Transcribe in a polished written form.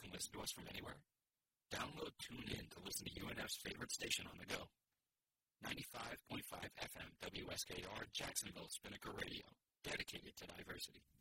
can listen to us from anywhere? Download TuneIn to listen to UNF's favorite station on the go. 95.5 FM WSKR Jacksonville Spinnaker Radio, dedicated to diversity.